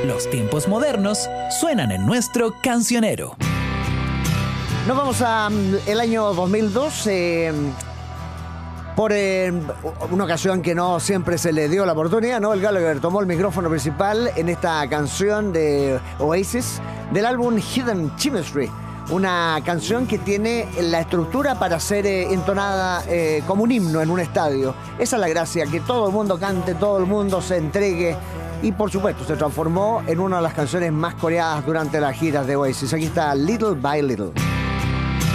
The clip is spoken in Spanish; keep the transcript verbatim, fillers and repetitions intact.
Los tiempos modernos suenan en nuestro cancionero. Nos vamos a um, el año dos mil dos, eh, por eh, una ocasión que no siempre se le dio la oportunidad, ¿no? El Gallagher tomó el micrófono principal en esta canción de Oasis del álbum Hidden Chemistry. Una canción que tiene la estructura para ser eh, entonada eh, como un himno en un estadio. Esa es la gracia, que todo el mundo cante, todo el mundo se entregue. Y por supuesto se transformó en una de las canciones más coreadas durante las giras de Oasis. Aquí está Little by Little.